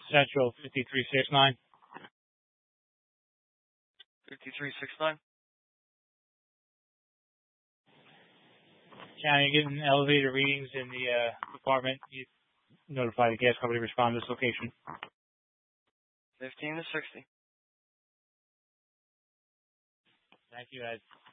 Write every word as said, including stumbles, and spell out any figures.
Central fifty-three sixty-nine. fifty-three sixty-nine. County, you're getting elevator readings in the uh, department. You notify the gas company to respond to this location. fifteen to sixty. Thank you, Ed.